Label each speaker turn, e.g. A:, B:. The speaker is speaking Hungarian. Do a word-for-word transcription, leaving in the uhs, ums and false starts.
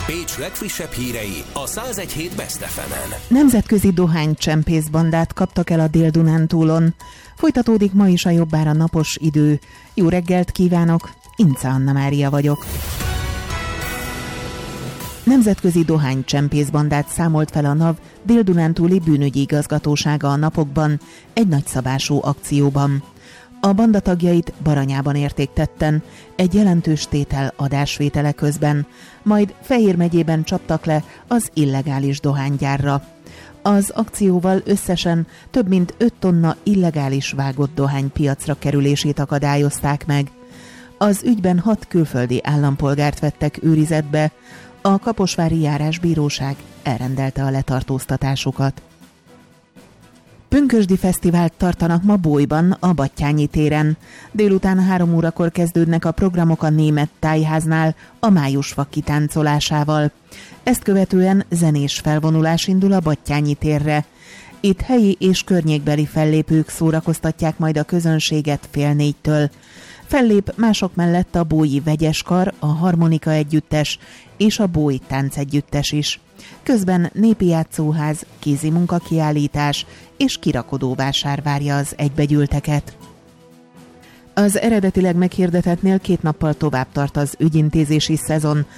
A: Pécs legfrissebb hírei a száz egy hét Best ef emen.
B: Nemzetközi dohánycsempészbandát kaptak el a Dél-Dunántúlon. Folytatódik ma is a jobbára napos idő. Jó reggelt kívánok, Ince Anna Mária vagyok. Nemzetközi dohánycsempészbandát számolt fel a NAV Dél-Dunántúli bűnügyi igazgatósága a napokban egy nagyszabású akcióban. A banda tagjait Baranyában érték tetten egy jelentős tétel adásvétele közben, majd Fejér megyében csaptak le az illegális dohánygyárra. Az akcióval összesen több mint öt tonna illegális vágott dohány piacra kerülését akadályozták meg. Az ügyben hat külföldi állampolgárt vettek őrizetbe, a Kaposvári Járásbíróság elrendelte a letartóztatásukat. Pünkösdi fesztivált tartanak ma Bójban, a Battyányi téren. Délután három órakor kezdődnek a programok a Német Tájháznál a májusfa kitáncolásával. Ezt követően zenés felvonulás indul a Battyányi térre. Itt helyi és környékbeli fellépők szórakoztatják majd a közönséget fél négytől. Fellép mások mellett a Bóji Vegyeskar, a Harmonika Együttes és a Bój Táncegyüttes is. Közben népi játszóház, kézimunkakiállítás és kirakodóvásár várja az egybegyűlteket. Az eredetileg meghirdetettnél két nappal tovább tart az ügyintézési szezon